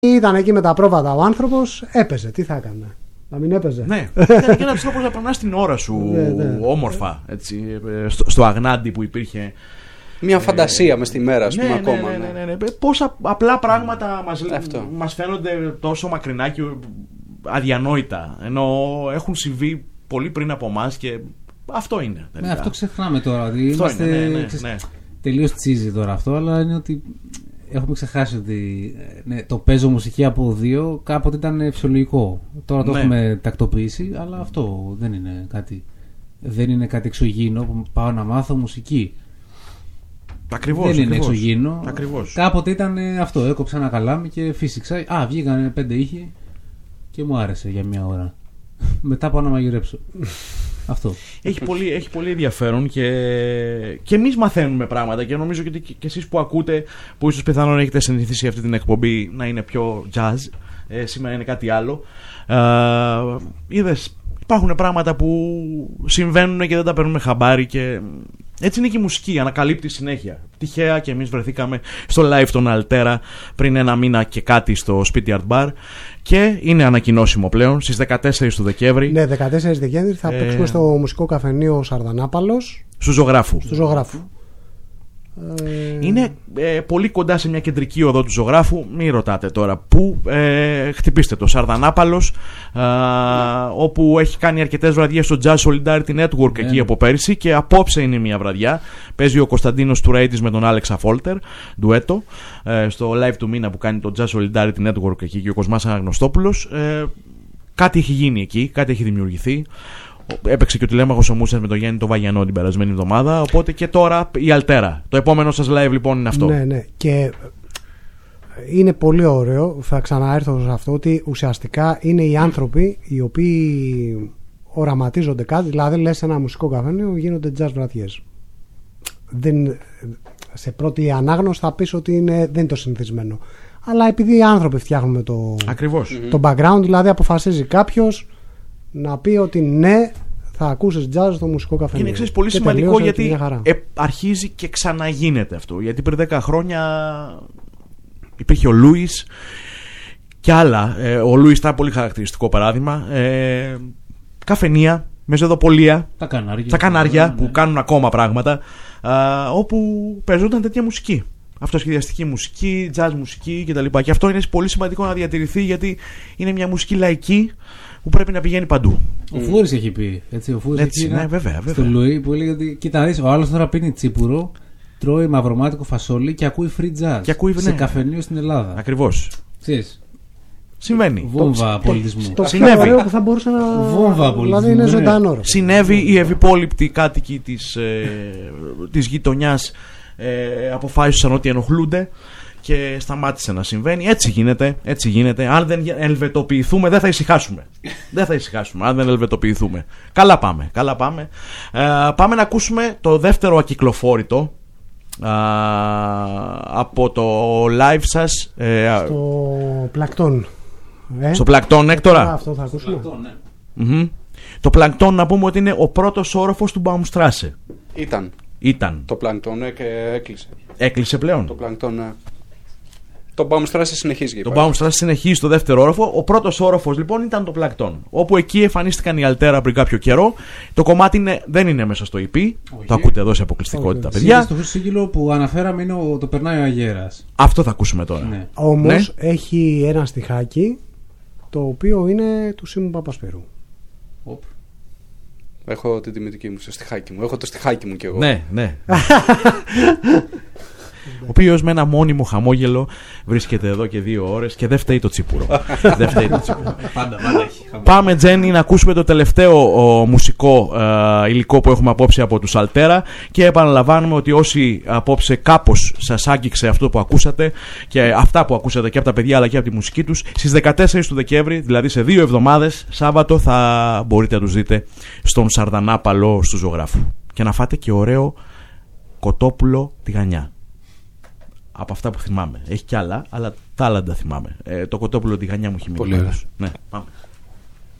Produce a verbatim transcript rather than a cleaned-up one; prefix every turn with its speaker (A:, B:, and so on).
A: Ήταν εκεί με τα πρόβατα ο άνθρωπος, έπαιζε. Τι θα έκανε, να μην έπαιζε?
B: Ναι, ήταν και ένας τρόπος να περνάς την ώρα σου
A: ναι, ναι.
B: όμορφα, έτσι, στο, στο αγνάντι που υπήρχε.
C: Μια φαντασία ε, μες στη μέρα, ας πούμε,
B: ναι,
C: ακόμα.
B: Ναι, ναι, ναι, ναι. Πόσα απλά πράγματα μας,
C: Αυτό.
B: μας φαίνονται τόσο μακρινά και αδιανόητα, ενώ έχουν συμβεί πολύ πριν από εμάς και αυτό είναι.
D: Ναι, αυτό ξεχνάμε τώρα. Δηλαδή
B: αυτό
D: είμαστε
B: είναι, ναι, ναι, ναι.
D: τελείως τσίζι τώρα αυτό, αλλά είναι ότι έχουμε ξεχάσει ότι ναι, το παίζω μουσική από δύο κάποτε ήταν φυσιολογικό. Τώρα το ναι. έχουμε τακτοποιήσει, αλλά αυτό δεν είναι κάτι, δεν είναι κάτι εξωγήινο που πάω να μάθω μουσική.
B: Ακριβώς,
D: δεν είναι
B: ακριβώς,
D: εξωγήινο.
B: Ακριβώς.
D: Κάποτε ήταν αυτό. Έκοψα ένα καλάμι και φύσηξα. Α, βγήκαν πέντε ήχοι και μου άρεσε για μια ώρα. Μετά πάω να μαγειρέψω. Αυτό.
B: Έχει πολύ, έχει πολύ ενδιαφέρον και, και εμείς μαθαίνουμε πράγματα και νομίζω και, και εσείς που ακούτε, που ίσως πιθανόν έχετε συνηθίσει αυτή την εκπομπή να είναι πιο jazz, ε, σήμερα είναι κάτι άλλο. Ε, είδες, υπάρχουν πράγματα που συμβαίνουν και δεν τα παίρνουμε χαμπάρι και έτσι είναι και η μουσική, ανακαλύπτει συνέχεια. Τυχαία και εμείς βρεθήκαμε στο live των Altera πριν ένα μήνα και κάτι στο Spittyard Bar και είναι ανακοινώσιμο πλέον στις δεκατέσσερις του Δεκέμβρη.
A: Ναι, δεκατέσσερις Δεκέμβρη θα ε... παίξουμε στο μουσικό καφενείο Σαρδανάπαλος.
B: Στου Ζωγράφου.
A: Στου Ζωγράφου.
B: Είναι ε, πολύ κοντά σε μια κεντρική οδό του Ζωγράφου. Μην ρωτάτε τώρα πού. Ε, χτυπήστε το. Σαρδανάπαλος, ε, όπου έχει κάνει αρκετές βραδιές στο Jazz Solidarity Network εκεί από πέρυσι. Και απόψε είναι μια βραδιά. Παίζει ο Κωνσταντίνος Τουρέιτης με τον Άλεξα Φόλτερ, ντουέτο, ε, στο live του μήνα που κάνει το Jazz Solidarity Network εκεί και ο Κοσμάς Αναγνωστόπουλος. Ε, κάτι έχει γίνει εκεί, κάτι έχει δημιουργηθεί. Έπαιξε και ο Τηλέμαχος ο Μούσας με τον Γιάννη τον Βαγιανό την περασμένη εβδομάδα. Οπότε και τώρα η Altera. Το επόμενο σας live λοιπόν είναι αυτό.
A: Ναι, ναι. Και είναι πολύ ωραίο, θα ξαναέρθω σε αυτό, ότι ουσιαστικά είναι οι άνθρωποι οι οποίοι οραματίζονται κάτι. Δηλαδή λες σε ένα μουσικό καφενείο γίνονται jazz βραδιές. Δεν, σε πρώτη ανάγνωση θα πεις ότι είναι, δεν είναι το συνηθισμένο. Αλλά επειδή οι άνθρωποι φτιάχνουν το, το background, δηλαδή αποφασίζει κάποιος να πει ότι ναι, θα ακούσεις jazz στο μουσικό καφενείο.
B: Είναι εξής πολύ και σημαντικό γιατί ε, αρχίζει και ξαναγίνεται αυτό. Γιατί πριν δέκα χρόνια υπήρχε ο Λούις και άλλα. Ε, ο Λούις ήταν πολύ χαρακτηριστικό παράδειγμα. Ε, καφενεία, μεζεδοπολία,
D: τα κανάρια,
B: τα κανάρια
D: ναι,
B: που
D: ναι.
B: κάνουν ακόμα πράγματα, α, όπου παίζονταν τέτοια μουσική. Αυτοσχεδιαστική μουσική, jazz μουσική κτλ. Και αυτό είναι πολύ σημαντικό να διατηρηθεί γιατί είναι μια μουσική λαϊκή που πρέπει να πηγαίνει παντού.
D: Ο Φούρης έχει πει. Έτσι, ο Φούρης
B: έτσι,
D: έχει
B: ναι, βέβαια, βέβαια.
D: Στο Λουί που έλεγε ότι κοίτα, δεις, ο άλλος τώρα πίνει τσίπουρο, τρώει μαυρομάτικο φασόλι και ακούει free jazz.
B: Και ακούει,
D: σε
B: ναι.
D: καφενείο στην Ελλάδα.
B: Ακριβώς.
D: Ξέρεις.
B: Συμβαίνει.
D: Βόμβα πολιτισμού.
A: Το πιο ωραίο που θα μπορούσε να.
D: Βόμβα πολιτισμού.
A: Δηλαδή είναι ζωντανό.
B: Συνέβη, οι ευυπόλοιπτοι κάτοικοι της, ε, της γειτονιάς ε, αποφάσισαν ότι ενοχλούνται και σταμάτησε να συμβαίνει. Έτσι γίνεται, έτσι γίνεται. Αν δεν ελβετοποιηθούμε, δεν θα ησυχάσουμε. δεν θα ησυχάσουμε, αν δεν ελβετοποιηθούμε. Καλά πάμε, καλά πάμε. Ε, πάμε να ακούσουμε το δεύτερο ακυκλοφόρητο α, από το live σας. Ε,
A: στο Πλακτόν. Ε?
B: Στο Πλακτόν, Έκτορα.
A: Αυτό θα ακούσουμε.
D: Πλακτόν, ναι.
B: Mm-hmm. Το Πλακτόν, να πούμε ότι είναι ο πρώτος όροφος του Baumstrasse.
C: Ήταν.
B: Ήταν.
C: Το Πλακτόν έκλεισε.
B: Έκλεισε πλέον.
C: Το Πλακτόν, ναι. Το Baumstrasse συνεχίζει.
B: Το Baumstrasse συνεχίζει στο δεύτερο όροφο. Ο πρώτος όροφος λοιπόν ήταν το Πλακτόν. Όπου εκεί εμφανίστηκαν οι Altera πριν κάποιο καιρό. Το κομμάτι είναι, δεν είναι μέσα στο ι πι. Όχι. Το ακούτε εδώ σε αποκλειστικότητα, όχι, παιδιά.
D: Στο σύγκυλο που αναφέραμε είναι ο, το περνάει ο Αγέρας.
B: Αυτό θα ακούσουμε τώρα.
D: Ναι.
A: Όμως
B: ναι.
A: έχει ένα στιχάκι το οποίο είναι του Σίμου Παπασπυρού.
D: Οπ.
C: Έχω την τιμητική μου στο στιχάκι μου. Έχω το στιχάκι μου κι εγώ.
B: Ναι, ναι. Ο οποίος με ένα μόνιμο χαμόγελο βρίσκεται εδώ και δύο ώρες και δεν φταίει το τσίπουρο. δεν φταίει το τσίπουρο.
D: Πάντα, πάντα έχει.
B: Πάμε, Τζένι, να ακούσουμε το τελευταίο ο, μουσικό ε, υλικό που έχουμε απόψε από τους Altera και επαναλαμβάνουμε ότι όσοι απόψε κάπως σας άγγιξε αυτό που ακούσατε και αυτά που ακούσατε και από τα παιδιά αλλά και από τη μουσική τους, στις δεκατέσσερις του Δεκέμβρη, δηλαδή σε δύο εβδομάδες, Σάββατο, θα μπορείτε να τους δείτε στον Σαρδανάπαλο του Ζωγράφου και να φάτε και ωραίο κοτόπουλο τηγανιά. Από αυτά που θυμάμαι. Έχει κι άλλα, αλλά τα άλλα δεν τα θυμάμαι. Ε, το κοτόπουλο τηγανιά μου έχει μείνει.
C: Πολύ ωραία.
B: Ναι, πάμε.